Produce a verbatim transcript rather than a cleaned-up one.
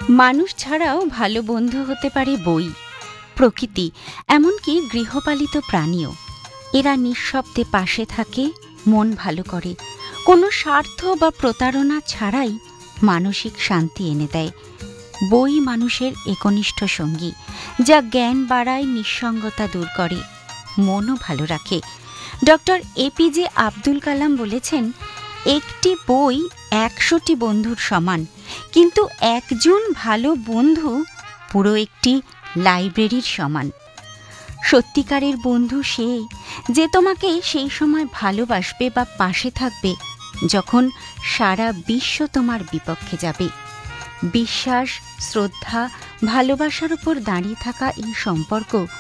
মানুষ ছাড়াও ভালো বন্ধু হতে পারে বই, প্রকৃতি, এমনকি গৃহপালিত প্রাণীও। এরা নিঃশব্দে পাশে থাকে, মন ভালো করে, কোনো স্বার্থ বা প্রতারণা ছাড়াই মানসিক শান্তি এনে দেয়। বই মানুষের একনিষ্ঠ সঙ্গী, যা জ্ঞান বাড়ায়, নিঃসঙ্গতা দূর করে, মনও ভালো রাখে। ডক্টর এপিজে আব্দুল কালাম বলেছেন, একটি বই একশোটি বন্ধুর সমান, কিন্তু একজন ভালো বন্ধু পুরো একটি লাইব্রেরির সমান। সত্যিকারের বন্ধু সে, যে তোমাকে সেই সময় ভালোবাসবে বা পাশে থাকবে যখন সারা বিশ্ব তোমার বিপক্ষে যাবে। বিশ্বাস, শ্রদ্ধা, ভালোবাসার উপর দাঁড়িয়ে থাকা এই সম্পর্ক